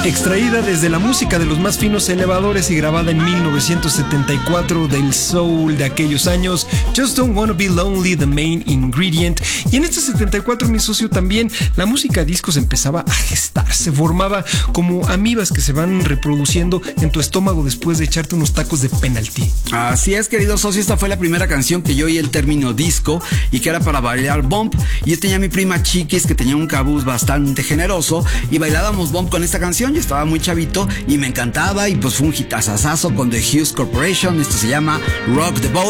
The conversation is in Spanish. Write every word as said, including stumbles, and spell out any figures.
Extraída desde la música de los más finos elevadores y grabada en mil novecientos setenta y cuatro del soul de aquellos años, Just Don't Wanna Be Lonely, The Main Ingredient. Y en este setenta y cuatro, mi socio, también la música disco se empezaba a gestar, se formaba como amibas que se van reproduciendo en tu estómago después de echarte unos tacos de penalti. Así es, querido socio, esta fue la primera canción que yo oí el término disco y que era para bailar bump. Y yo tenía a mi prima Chiquis, que tenía un cabuz bastante generoso, y bailábamos bump con esta canción. Yo estaba muy chavito y me encantaba, y pues fue un hitazazazo con The Hughes Corporation. Esto se llama Rock the Boat.